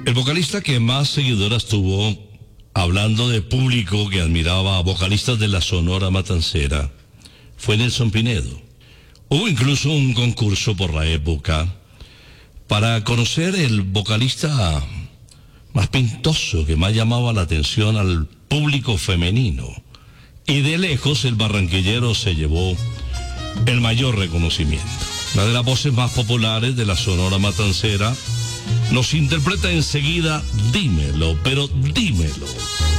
El vocalista que más seguidoras tuvo, hablando de público que admiraba a vocalistas de la Sonora Matancera, fue Nelson Pinedo. Hubo incluso un concurso por la época para conocer el vocalista más pintoso, que más llamaba la atención al público femenino. Y de lejos el barranquillero se llevó el mayor reconocimiento. Una de las voces más populares de la Sonora Matancera nos interpreta enseguida Dímelo, pero dímelo.